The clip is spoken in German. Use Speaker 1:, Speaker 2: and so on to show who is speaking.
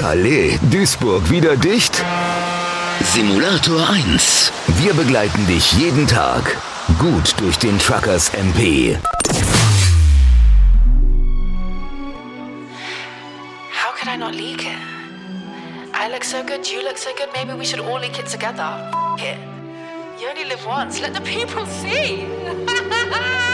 Speaker 1: Calais, Duisburg wieder dicht? Simulator 1. Wir begleiten dich jeden Tag gut durch den Truckers MP.
Speaker 2: How could I not leak it? I look so good, you look so good, maybe we should all leak it together. F it. You only live once, let the people see.